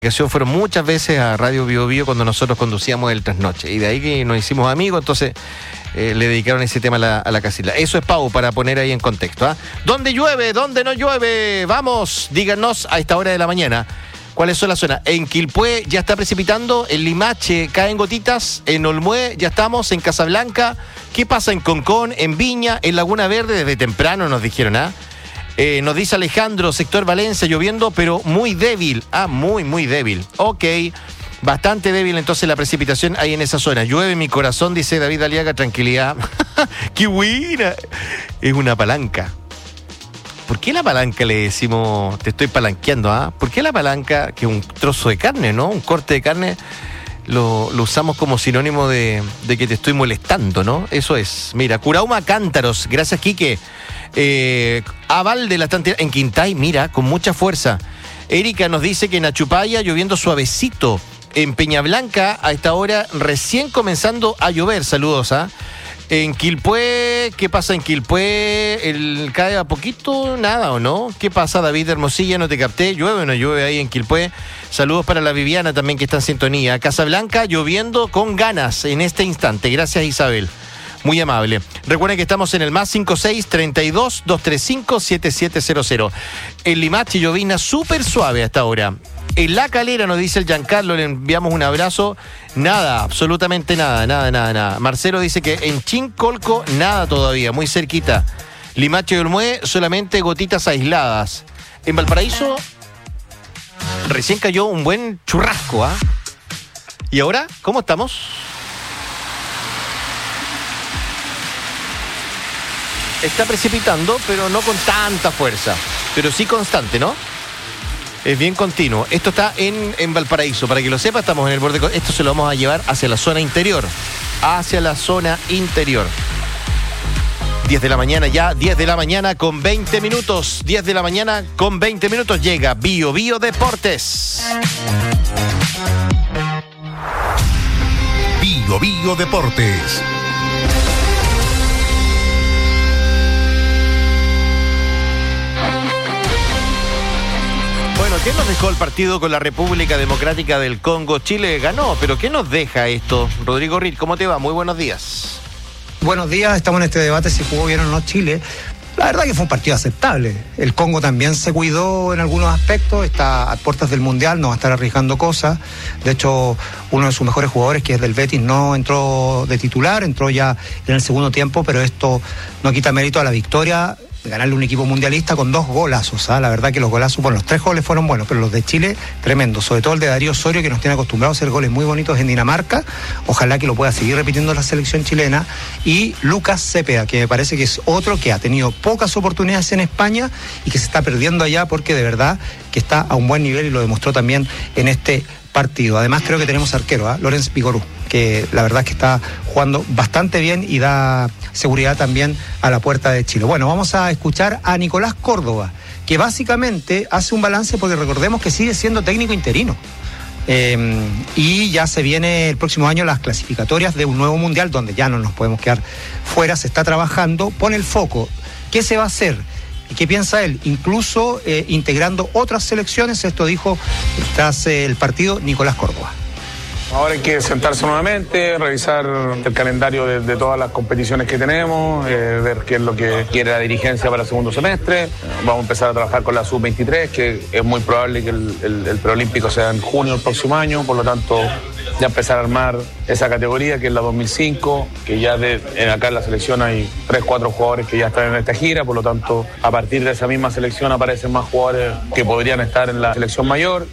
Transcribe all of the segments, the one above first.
Fueron muchas veces a Radio Bio Bio cuando nosotros conducíamos el trasnoche, y de ahí que nos hicimos amigos. Entonces le dedicaron ese tema a la Casilda. Eso es, Pau, para poner ahí en contexto, ¿ah? ¿Dónde llueve? ¿Dónde no llueve? Vamos, díganos a esta hora de la mañana cuáles son las zonas. En Quilpué ya está precipitando, en Limache caen gotitas, en Olmué ya estamos, en Casablanca. ¿Qué pasa en Concón, en Viña, en Laguna Verde? Desde temprano nos dijeron, ¿ah? Nos dice Alejandro, sector Valencia, lloviendo, pero muy débil. Muy débil. Ok, bastante débil entonces la precipitación ahí en esa zona. Llueve mi corazón, dice David Aliaga, tranquilidad. ¡Qué buena! Es una palanca. ¿Por qué la palanca le decimos, te estoy palanqueando, ah? ¿Por qué la palanca, que es un trozo de carne, ¿no? Un corte de carne, lo usamos como sinónimo de que te estoy molestando, ¿no? Eso es. Mira, Curauma Cántaros, gracias, Quique. Aval de la Estantera en Quintay, mira, con mucha fuerza. Erika nos dice que en Achupaya lloviendo suavecito. En Peñablanca a esta hora recién comenzando a llover. Saludos, ¿ah? En Quilpué, ¿qué pasa en Quilpué? ¿Cae a poquito? ¿Nada o no? ¿Qué pasa, David Hermosilla? No te capté. ¿Llueve o no llueve ahí en Quilpué? Saludos para la Viviana también, que está en sintonía. Casablanca lloviendo con ganas en este instante. Gracias, Isabel. Muy amable. Recuerden que estamos en el más 56-32-235-7700. En Limache llovina súper suave hasta ahora. En La Calera, nos dice el Giancarlo, le enviamos un abrazo. Nada, absolutamente nada. Marcelo dice que en Chincolco nada todavía, muy cerquita. Limache y Olmué, solamente gotitas aisladas. En Valparaíso recién cayó un buen churrasco, ¿ah? ¿Y ahora? ¿Cómo estamos? Está precipitando, pero no con tanta fuerza. Pero sí constante, ¿no? Es bien continuo. Esto está en Valparaíso. Para que lo sepa, estamos en el borde. Esto se lo vamos a llevar hacia la zona interior. 10 de la mañana ya, 10 de la mañana con 20 minutos. 10 de la mañana con 20 minutos llega Bio Bio Deportes. Bio Bio Deportes. Bueno, ¿qué nos dejó el partido con la República Democrática del Congo? Chile ganó, pero ¿qué nos deja esto? Rodrigo Ritt, ¿cómo te va? Muy buenos días. Buenos días, estamos en este debate si jugó bien o no Chile. La verdad que fue un partido aceptable. El Congo también se cuidó en algunos aspectos, está a puertas del Mundial, no va a estar arriesgando cosas. De hecho, uno de sus mejores jugadores, que es del Betis, no entró de titular, entró ya en el segundo tiempo, pero esto no quita mérito a la victoria de ganarle un equipo mundialista con 2 golazos, ¿ah? La verdad que los golazos, bueno, los 3 goles fueron buenos, pero los de Chile, tremendos, sobre todo el de Darío Osorio, que nos tiene acostumbrados a hacer goles muy bonitos en Dinamarca, ojalá que lo pueda seguir repitiendo la selección chilena, y Lucas Cepeda, que me parece que es otro que ha tenido pocas oportunidades en España y que se está perdiendo allá porque de verdad que está a un buen nivel y lo demostró también en este partido. Además creo que tenemos arquero, Lorenz Vigorú, que la verdad es que está jugando bastante bien y da seguridad también a la puerta de Chile. Bueno, vamos a escuchar a Nicolás Córdoba, que básicamente hace un balance porque recordemos que sigue siendo técnico interino. Y ya se viene el próximo año las clasificatorias de un nuevo mundial donde ya no nos podemos quedar fuera, se está trabajando, pone el foco. ¿Qué se va a hacer? ¿Y qué piensa él? Incluso integrando otras selecciones, esto dijo tras el partido Nicolás Córdoba. Ahora hay que sentarse nuevamente, revisar el calendario de todas las competiciones que tenemos, ver qué es lo que quiere la dirigencia para el segundo semestre. Vamos a empezar a trabajar con la Sub-23, que es muy probable que el preolímpico sea en junio del próximo año, por lo tanto ya empezar a armar esa categoría que es la 2005, que ya acá en la selección hay 3-4 jugadores que ya están en esta gira, por lo tanto a partir de esa misma selección aparecen más jugadores que podrían estar en la selección mayor.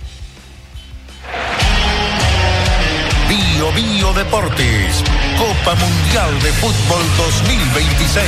Bio Bio Deportes, Copa Mundial de Fútbol 2026.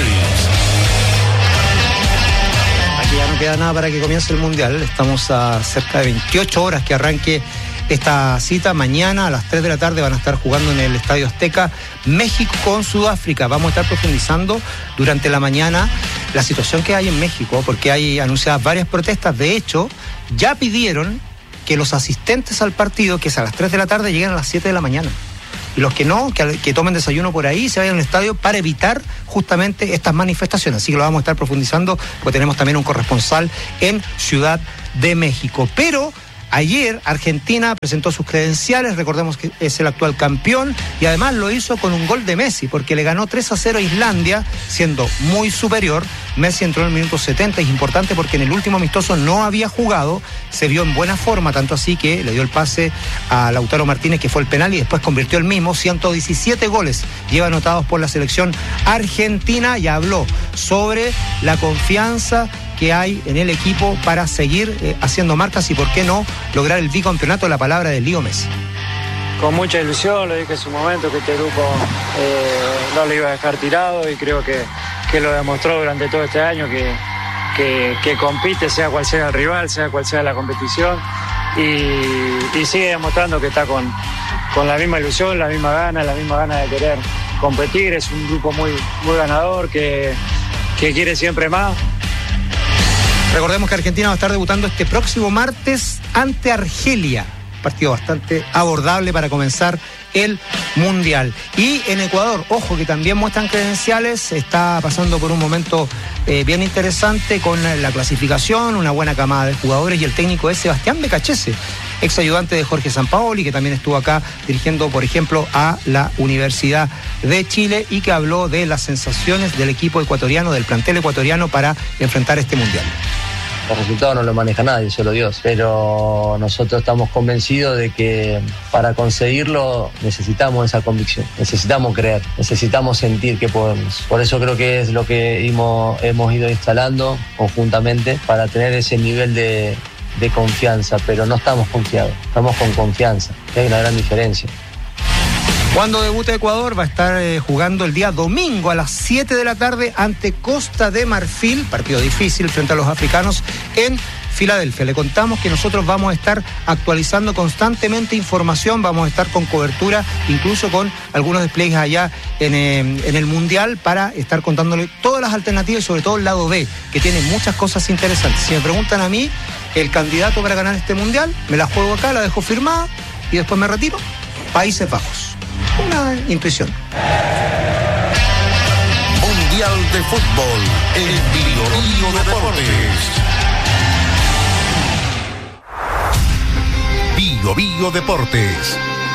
Aquí ya no queda nada para que comience el Mundial. Estamos a cerca de 28 horas que arranque esta cita. Mañana a las 3 de la tarde van a estar jugando en el Estadio Azteca México con Sudáfrica. Vamos a estar profundizando durante la mañana la situación que hay en México, porque hay anunciadas varias protestas. De hecho, ya pidieron que los asistentes al partido, que es a las 3 de la tarde, lleguen a las 7 de la mañana. Y los que no, que tomen desayuno por ahí, se vayan al estadio para evitar justamente estas manifestaciones. Así que lo vamos a estar profundizando, porque tenemos también un corresponsal en Ciudad de México. Pero Ayer Argentina presentó sus credenciales, recordemos que es el actual campeón, y además lo hizo con un gol de Messi, porque le ganó 3-0 a Islandia, siendo muy superior. Messi entró en el minuto 70, es importante porque en el último amistoso no había jugado, se vio en buena forma, tanto así que le dio el pase a Lautaro Martínez, que fue el penal, y después convirtió el mismo. 117 goles lleva anotados por la selección argentina, y habló sobre la confianza que hay en el equipo para seguir haciendo marcas y, por qué no, lograr el bicampeonato. La palabra de Leo Messi. Con mucha ilusión, lo dije en su momento, que este grupo no lo iba a dejar tirado, y creo que lo demostró durante todo este año, que compite, sea cual sea el rival, sea cual sea la competición, y sigue demostrando que está con la misma ilusión, la misma gana de querer competir. Es un grupo muy, muy ganador, que quiere siempre más. Recordemos que Argentina va a estar debutando este próximo martes ante Argelia. Partido bastante abordable para comenzar el Mundial. Y en Ecuador, ojo, que también muestran credenciales, está pasando por un momento bien interesante con la clasificación, una buena camada de jugadores, y el técnico es Sebastián Becachese, ex ayudante de Jorge Sampaoli, que también estuvo acá dirigiendo, por ejemplo, a la Universidad de Chile, y que habló de las sensaciones del equipo ecuatoriano, del plantel ecuatoriano, para enfrentar este Mundial. Los resultados no los maneja nadie, solo Dios. Pero nosotros estamos convencidos de que para conseguirlo necesitamos esa convicción, necesitamos creer, necesitamos sentir que podemos. Por eso creo que es lo que hemos ido instalando conjuntamente para tener ese nivel de confianza, pero no estamos confiados, estamos con confianza, que hay una gran diferencia. Cuando debute Ecuador, va a estar jugando el día domingo a las 7 de la tarde ante Costa de Marfil, partido difícil frente a los africanos, en Filadelfia. Le contamos que nosotros vamos a estar actualizando constantemente información, vamos a estar con cobertura, incluso con algunos despliegues allá en el Mundial, para estar contándole todas las alternativas, y sobre todo el lado B, que tiene muchas cosas interesantes. Si me preguntan a mí, el candidato para ganar este Mundial, me la juego acá, la dejo firmada y después me retiro. Países Bajos. Una intuición. Mundial de Fútbol, el Bio Deportes. Bio Deportes.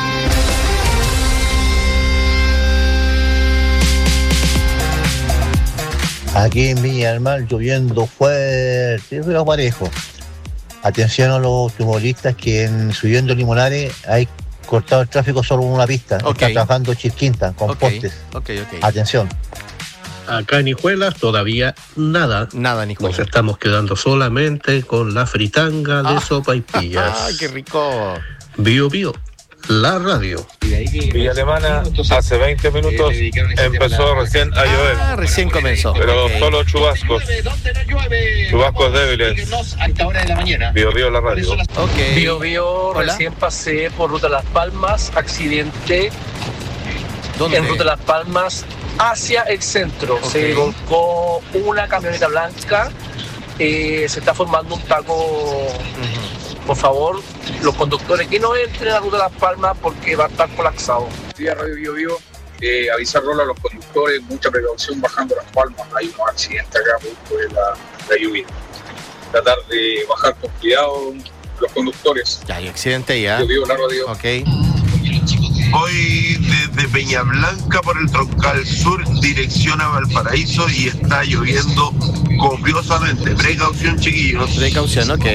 Aquí en Viña del Mar lloviendo fuerte, pero parejo. Atención a los automovilistas que subiendo Limonares hay cortado el tráfico solo en una pista. Okay. Está trabajando Chilquinta con postes. Okay. Atención. Acá en Hijuelas todavía nada. Nada, Nicolás. Nos estamos quedando solamente con la fritanga de sopaipillas. ¡Ah, qué rico! Bio, la radio. Villa Alemana, hace 20 minutos empezó recién a llover. Recién comenzó. Pero solo chubascos. Chubascos débiles. Bio, la radio. Ok. Bio, Hola. recién pasé por Ruta Las Palmas, accidente. ¿Dónde? En Ruta Las Palmas, hacia el centro. Ok. Se volcó una camioneta blanca. Se está formando un taco. Por favor, los conductores que no entren a la Ruta de Las Palmas porque va a estar colapsado. Día Radio Bio, avisarlo a los conductores, mucha precaución bajando Las Palmas, hay unos accidentes acá producto de la lluvia. Tratar de bajar con cuidado los conductores. Ya hay accidente ya. Bio, la radio. Ok. Voy desde Peña Blanca por el Troncal Sur, dirección a Valparaíso, y está lloviendo copiosamente. Precaución, chiquillos. Precaución, ok.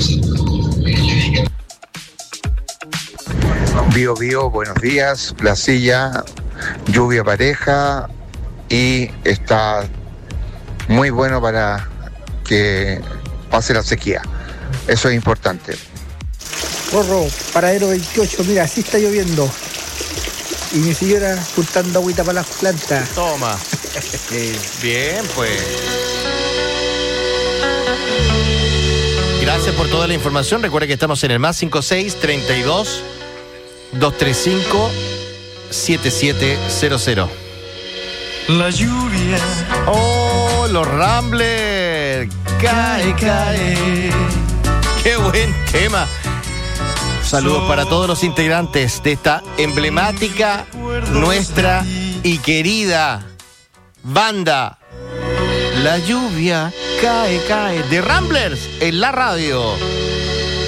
Bio, buenos días. La Silla, lluvia pareja, y está muy bueno para que pase la sequía. Eso es importante. Porro, paradero 28, mira, así está lloviendo. Y mi señora juntando agüita para las plantas. Toma. Bien, pues. Gracias por toda la información. Recuerda que estamos en el más 56-32-235-7700. La lluvia. Oh, los Ramblers. Cae. Qué buen tema. Saludos para todos los integrantes de esta emblemática, nuestra y querida banda. La lluvia cae, de Ramblers en la radio.